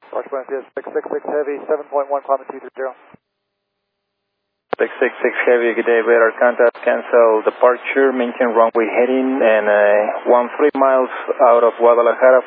Roger, Buenos Dias, 666 Heavy, 7.1, climate 230. 666 Heavy, good day, radar contact, cancel departure, maintain runway heading, and 13 miles out of Guadalajara.